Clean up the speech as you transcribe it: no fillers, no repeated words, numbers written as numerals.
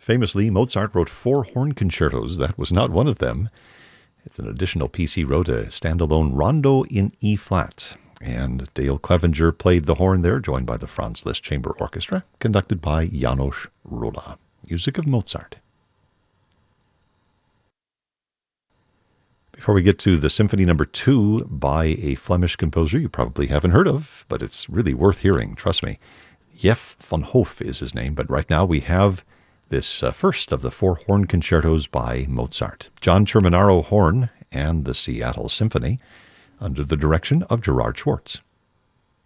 Famously, Mozart wrote 4 horn concertos. That was not one of them. It's an additional piece he wrote, a standalone rondo in E-flat. And Dale Clevenger played the horn there, joined by the Franz Liszt Chamber Orchestra, conducted by János Róla. Music of Mozart. Before we get to the Symphony No. 2 by a Flemish composer you probably haven't heard of, but it's really worth hearing, trust me. Jef van Hoof is his name, but right now we have this first of the 4 horn concertos by Mozart. John Cerminaro horn and the Seattle Symphony, under the direction of Gerard Schwartz.